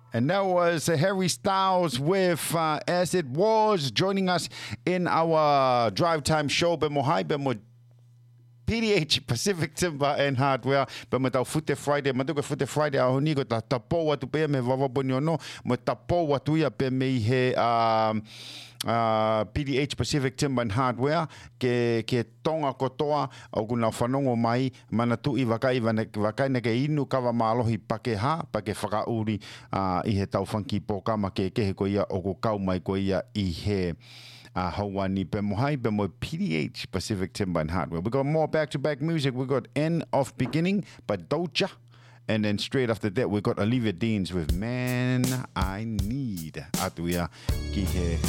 And that was Harry Styles with As It Was, joining us in our Drive Time show. Bemo hai, bemo PDH Pacific Timber and Hardware. Bemo tau Fute Friday, matuka Fute Friday a honi ko ta tapo watu pe me vavaboni ono, mo tapo watu ia pe me he PDH Pacific Timber and Hardware ke tonga kotoa o kuna whanongo mai mana tu I wakai neke inu kawa maalohi pake whakauri I he tau whanki pōkama ke kehe ko ia o ko kau mai ko ia I he Hawani Bemohai Bemo PDH Pacific Timber and Hardware. We got more back-to-back music. We got End of Beginning by Doja. And then straight after that, we got Olivia Deans with Man I Need. Atuia ki he